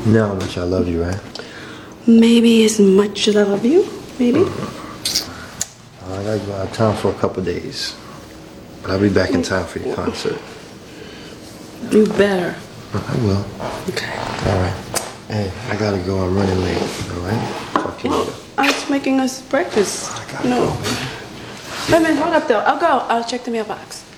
You know how much I love you, right? Maybe as much as I love you. Maybe. I gotta go out of town for a couple days. But I'll be back in time for your concert. You better. I will. Okay. Alright. Hey, I gotta go. I'm running late. Alright? Talk to you later. I was making us breakfast. I gotta go, man. Wait a minute, hold up though. I'll go. I'll check the mailbox.